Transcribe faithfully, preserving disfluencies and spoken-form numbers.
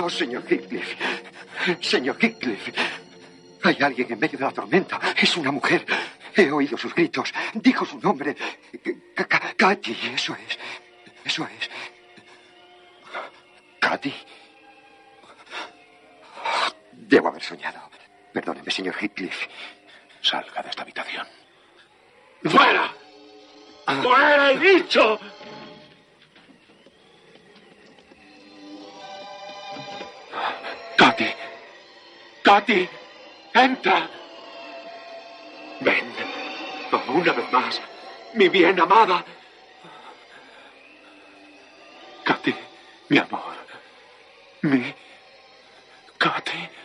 Oh, señor Heathcliff. Señor Heathcliff. Hay alguien en medio de la tormenta. Es una mujer. He oído sus gritos. Dijo su nombre. Katy, eso es. Eso es. Katy. Debo haber soñado. Perdóneme, señor Heathcliff. Salga de esta habitación. ¡Fuera! ¡Fuera, he dicho! Katy. Katy. Entra. Ven. Oh, una vez más. Mi bien amada. Katy, mi amor. Mi... Katy.